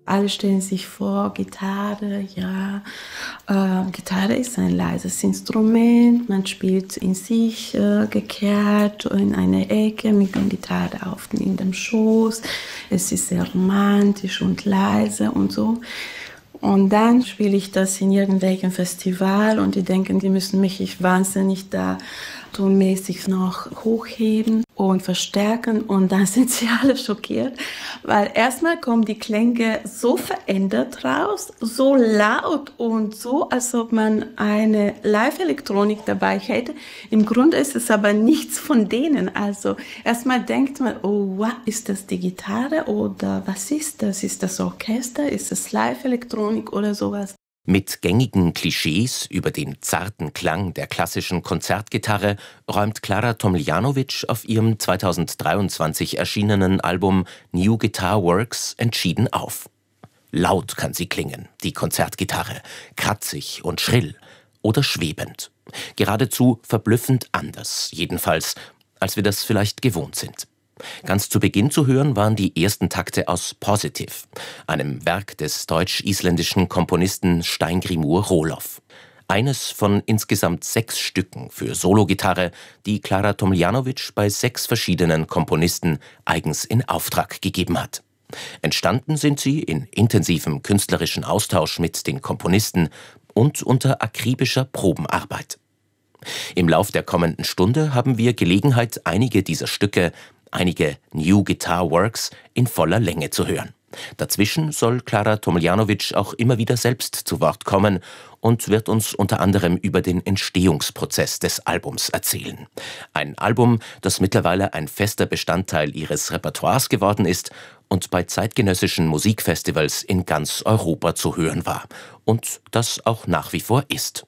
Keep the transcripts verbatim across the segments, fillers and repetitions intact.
Alle stellen sich vor, Gitarre, ja, äh, Gitarre ist ein leises Instrument, man spielt in sich äh, gekehrt in eine Ecke mit der Gitarre auf in dem Schoß. Es ist sehr romantisch und leise und so. Und dann spiele ich das in irgendwelchem Festival und die denken, die müssen mich wahnsinnig da tonmäßig noch hochheben und verstärken und dann sind sie alle schockiert, weil erstmal kommen die Klänge so verändert raus, so laut und so, als ob man eine Live-Elektronik dabei hätte. Im Grunde ist es aber nichts von denen. Also erstmal denkt man, oh, wow, ist das die Gitarre oder was ist das? Ist das Orchester? Ist das Live-Elektronik oder sowas? Mit gängigen Klischees über den zarten Klang der klassischen Konzertgitarre räumt Klara Tomljanovic auf ihrem zweitausenddreiundzwanzig erschienenen Album New Guitar Works entschieden auf. Laut kann sie klingen, die Konzertgitarre, kratzig und schrill oder schwebend. Geradezu verblüffend anders, jedenfalls, als wir das vielleicht gewohnt sind. Ganz zu Beginn zu hören waren die ersten Takte aus Positive, einem Werk des deutsch-isländischen Komponisten Steingrímur Rohloff. Eines von insgesamt sechs Stücken für Sologitarre, die Klara Tomljanovic bei sechs verschiedenen Komponisten eigens in Auftrag gegeben hat. Entstanden sind sie in intensivem künstlerischen Austausch mit den Komponisten und unter akribischer Probenarbeit. Im Lauf der kommenden Stunde haben wir Gelegenheit, einige dieser Stücke, einige New Guitar Works in voller Länge zu hören. Dazwischen soll Klara Tomljanovic auch immer wieder selbst zu Wort kommen und wird uns unter anderem über den Entstehungsprozess des Albums erzählen. Ein Album, das mittlerweile ein fester Bestandteil ihres Repertoires geworden ist und bei zeitgenössischen Musikfestivals in ganz Europa zu hören war und das auch nach wie vor ist.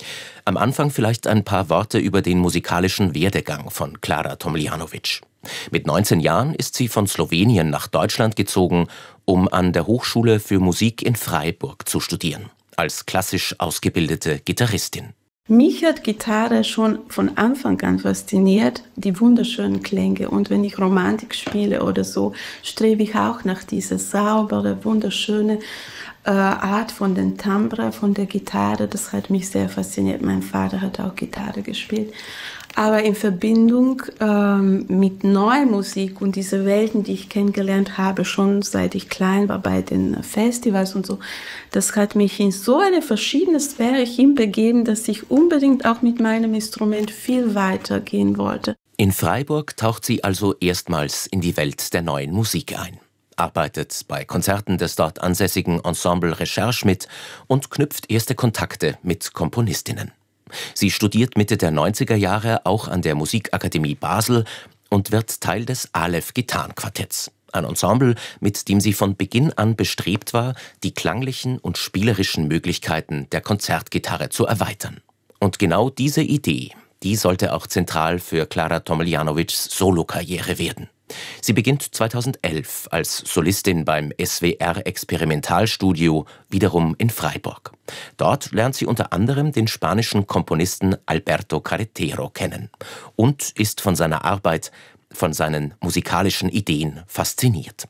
Am Anfang vielleicht ein paar Worte über den musikalischen Werdegang von Klara Tomljanovic. Mit neunzehn Jahren ist sie von Slowenien nach Deutschland gezogen, um an der Hochschule für Musik in Freiburg zu studieren, als klassisch ausgebildete Gitarristin. Mich hat Gitarre schon von Anfang an fasziniert, die wunderschönen Klänge. Und wenn ich Romantik spiele oder so, strebe ich auch nach dieser saubere, wunderschöne äh, Art von den Timbre, von der Gitarre. Das hat mich sehr fasziniert. Mein Vater hat auch Gitarre gespielt. Aber in Verbindung ähm, mit neuer Musik und diese Welten, die ich kennengelernt habe, schon seit ich klein war bei den Festivals und so, das hat mich in so eine verschiedene Sphäre hinbegeben, dass ich unbedingt auch mit meinem Instrument viel weiter gehen wollte. In Freiburg taucht sie also erstmals in die Welt der neuen Musik ein, arbeitet bei Konzerten des dort ansässigen Ensemble Recherche mit und knüpft erste Kontakte mit Komponistinnen. Sie studiert Mitte der neunziger Jahre auch an der Musikakademie Basel und wird Teil des Aleph Gitarrenquartetts, ein Ensemble, mit dem sie von Beginn an bestrebt war, die klanglichen und spielerischen Möglichkeiten der Konzertgitarre zu erweitern. Und genau diese Idee, die sollte auch zentral für Klara Tomljanovics Solokarriere werden. Sie beginnt zweitausendelf als Solistin beim S W R Experimentalstudio, wiederum in Freiburg. Dort lernt sie unter anderem den spanischen Komponisten Alberto Carretero kennen und ist von seiner Arbeit, von seinen musikalischen Ideen fasziniert.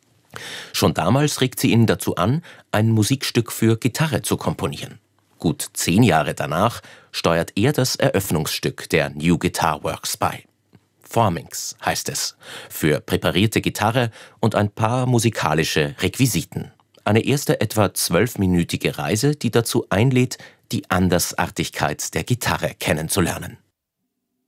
Schon damals regt sie ihn dazu an, ein Musikstück für Gitarre zu komponieren. Gut zehn Jahre danach steuert er das Eröffnungsstück der New Guitar Works bei. Formings heißt es, für präparierte Gitarre und ein paar musikalische Requisiten. Eine erste etwa zwölfminütige Reise, die dazu einlädt, die Andersartigkeit der Gitarre kennenzulernen.